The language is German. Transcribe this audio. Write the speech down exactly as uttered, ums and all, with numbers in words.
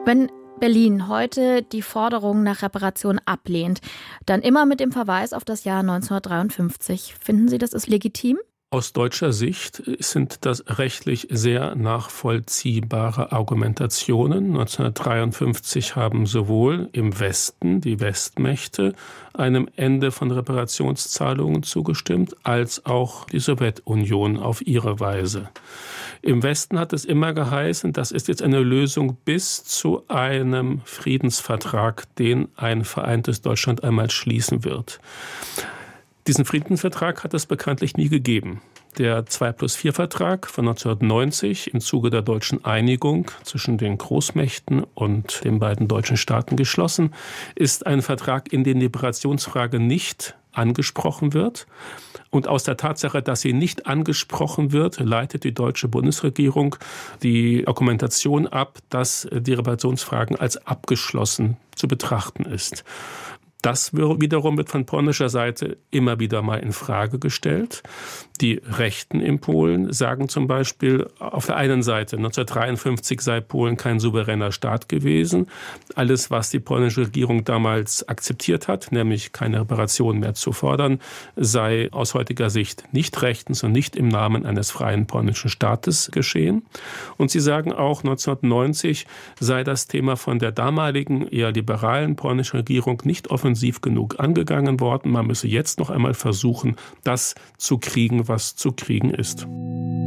Wenn Berlin heute die Forderung nach Reparation ablehnt, dann immer mit dem Verweis auf das Jahr neunzehnhundertdreiundfünfzig. Finden Sie, das ist legitim? Aus deutscher Sicht sind das rechtlich sehr nachvollziehbare Argumentationen. neunzehnhundertdreiundfünfzig haben sowohl im Westen die Westmächte einem Ende von Reparationszahlungen zugestimmt, als auch die Sowjetunion auf ihre Weise. Im Westen hat es immer geheißen, das ist jetzt eine Lösung bis zu einem Friedensvertrag, den ein vereintes Deutschland einmal schließen wird. Diesen Friedensvertrag hat es bekanntlich nie gegeben. Der zwei plus vier Vertrag von neunzehnhundertneunzig im Zuge der deutschen Einigung zwischen den Großmächten und den beiden deutschen Staaten geschlossen, ist ein Vertrag, in dem die Reparationsfrage nicht angesprochen wird. Und aus der Tatsache, dass sie nicht angesprochen wird, leitet die deutsche Bundesregierung die Argumentation ab, dass die Reparationsfragen als abgeschlossen zu betrachten ist. Das wiederum wird von polnischer Seite immer wieder mal in Frage gestellt. Die Rechten in Polen sagen zum Beispiel auf der einen Seite, neunzehnhundertdreiundfünfzig sei Polen kein souveräner Staat gewesen. Alles, was die polnische Regierung damals akzeptiert hat, nämlich keine Reparation mehr zu fordern, sei aus heutiger Sicht nicht rechtens und nicht im Namen eines freien polnischen Staates geschehen. Und sie sagen auch, neunzehnhundertneunzig sei das Thema von der damaligen eher liberalen polnischen Regierung nicht offensiv genug angegangen worden. Man müsse jetzt noch einmal versuchen, das zu kriegen, was zu kriegen ist.